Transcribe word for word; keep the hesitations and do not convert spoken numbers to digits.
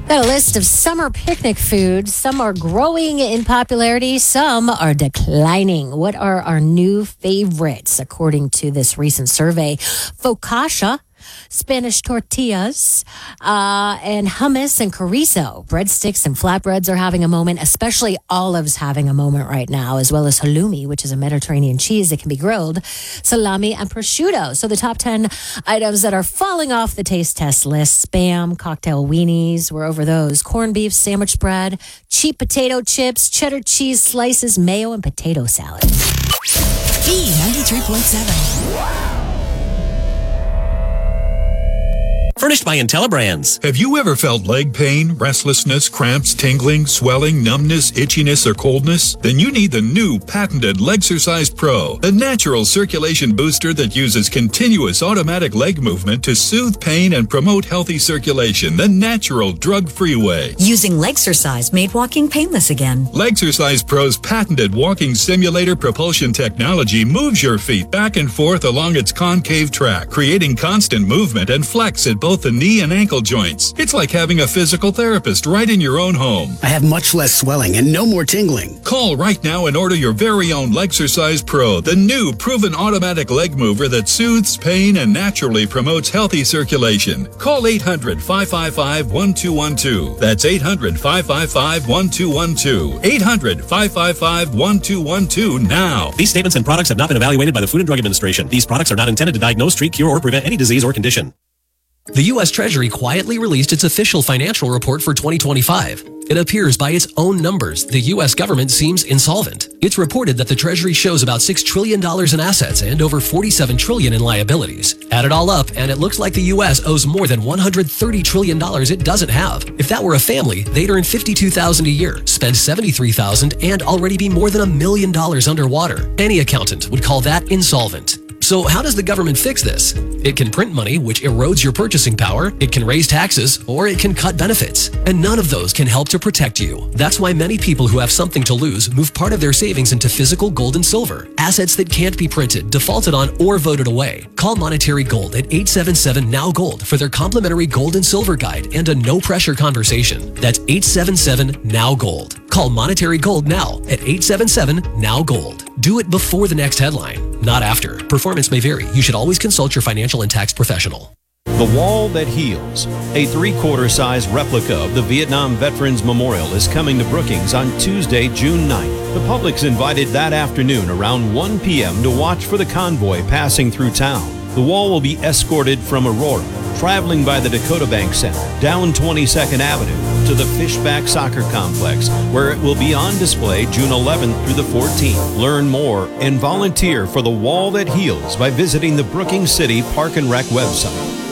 Got a list of summer picnic foods. Some are growing in popularity, some are declining. What are our new favorites, according to this recent survey? Focaccia, Spanish tortillas, uh, and hummus and chorizo. Breadsticks and flatbreads are having a moment, especially olives having a moment right now, as well as halloumi, which is a Mediterranean cheese that can be grilled, salami, and prosciutto. So the top ten items that are falling off the taste test list: Spam, cocktail weenies, we're over those, corned beef, sandwich bread, cheap potato chips, cheddar cheese slices, mayo, and potato salad. B ninety-three point seven. Furnished by IntelliBrands. Have you ever felt leg pain, restlessness, cramps, tingling, swelling, numbness, itchiness, or coldness? Then you need the new patented Legsercise Pro, the natural circulation booster that uses continuous automatic leg movement to soothe pain and promote healthy circulation the natural, drug-free way. Using Legsercise made walking painless again. Legsercise Pro's patented walking simulator propulsion technology moves your feet back and forth along its concave track, creating constant movement and flex at both the knee and ankle joints. It's like having a physical therapist right in your own home. I have much less swelling and no more tingling. Call right now and order your very own Legsercise Pro, the new proven automatic leg mover that soothes pain and naturally promotes healthy circulation. Call eight hundred, five five five, one two one two. That's eight hundred, five five five, one two one two. eight hundred, five five five, one two one two now. These statements and products have not been evaluated by the Food and Drug Administration. These products are not intended to diagnose, treat, cure, or prevent any disease or condition. The U S Treasury quietly released its official financial report for twenty twenty-five. It appears by its own numbers, the U S government seems insolvent. It's reported that the Treasury shows about six trillion dollars in assets and over forty-seven trillion dollars in liabilities. Add it all up, and it looks like the U S owes more than one hundred thirty trillion dollars it doesn't have. If that were a family, they'd earn fifty-two thousand dollars a year, spend seventy-three thousand dollars, and already be more than a million dollars underwater. Any accountant would call that insolvent. So how does the government fix this? It can print money, which erodes your purchasing power, it can raise taxes, or it can cut benefits. And none of those can help to protect you. That's why many people who have something to lose move part of their savings into physical gold and silver, assets that can't be printed, defaulted on, or voted away. Call Monetary Gold at eight seven seven, N O W Gold for their complimentary gold and silver guide and a no-pressure conversation. That's eight seven seven, N O W Gold. Call Monetary Gold now at eight seven seven, N O W Gold. Do it before the next headline, not after. Performance may vary. You should always consult your financial and tax professional. The Wall That Heals, a three-quarter size replica of the Vietnam Veterans Memorial, is coming to Brookings on Tuesday, June ninth. The public's invited that afternoon around one p.m. to watch for the convoy passing through town. The wall will be escorted from Aurora, traveling by the Dakota Bank Center, down twenty-second Avenue to the Fishback Soccer Complex, where it will be on display June eleventh through the fourteenth. Learn more and volunteer for The Wall That Heals by visiting the Brookings City Park and Rec website.